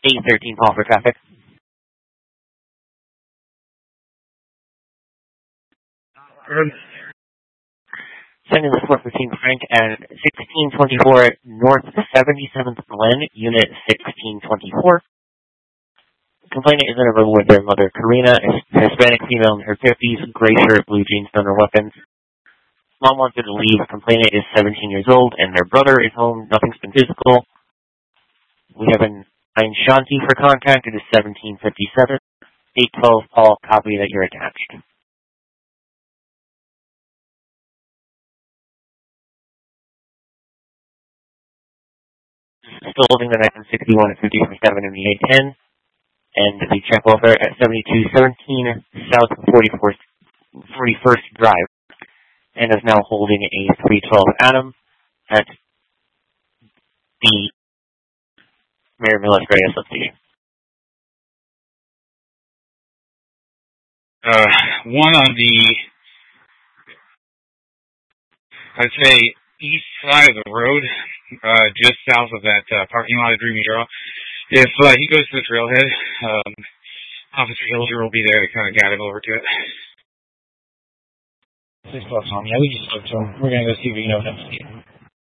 813 call for traffic. Sending the 415 Frank at 1624 North 77th Glen, Unit 1624. Complainant is in a room with their mother, Karina, a Hispanic female in her 50s, gray shirt, blue jeans, thunder weapons. Mom wanted to leave. Complainant is 17 years old, and their brother is home. Nothing's been physical. We have an Shanti for contact. It is 1757. 812 Paul, copy that you're attached. Still holding the 961 at 53.7 in the 810, and the check welfare at 7217 South 41st Drive, and is now holding a 312 Adam at the Mayor Millis Gray substation. One on the, I'd say, east side of the road, just south of that parking lot at Dreamy Draw. If he goes to the trailhead, Officer Hilger will be there to kind of guide him over to it. 6 o'clock, Tom. Yeah, we just spoke to him. We're going to go see if we can open up the